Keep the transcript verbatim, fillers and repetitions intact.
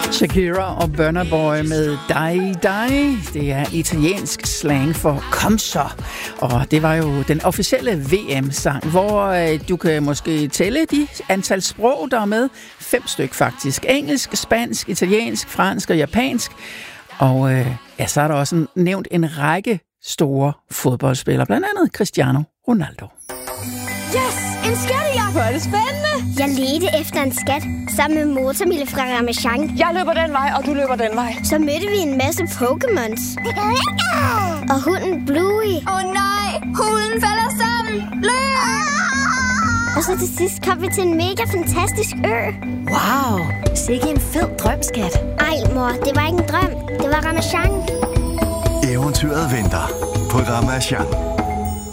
Shakira og Burna Boy med Dai Dai. Det er italiensk slang for kom så. Og det var jo den officielle V M-sang, hvor øh, du kan måske tælle de antal sprog, der er med. Fem styk faktisk. Engelsk, spansk, italiensk, fransk og japansk. Og øh, ja, så er der også nævnt en række store fodboldspillere, blandt andet Cristiano Ronaldo. Yes! En skattejagt! Hvor er det spændende! Jeg ledte efter en skat sammen med Motormille fra Ramasjang. Jeg løber den vej, og du løber den vej. Så mødte vi en masse Pokémons. Og hunden Bluey. Åh oh, nej! Hunden falder sammen! Løb! Og så til sidst kom vi til en mega fantastisk ø. Wow! Sikke en fed drømskat. Ej, mor, det var ikke en drøm. Det var Ramasjang. Eventyret venter på Ramasjang.